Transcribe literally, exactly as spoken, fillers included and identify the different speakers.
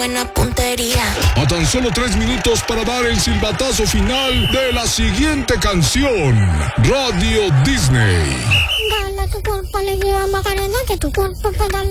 Speaker 1: buena puntería.
Speaker 2: A tan solo tres minutos para dar el silbatazo final de la siguiente canción. Radio Disney.
Speaker 3: Dale a tu cuerpo alegría Macarena, que tu cuerpo pedale.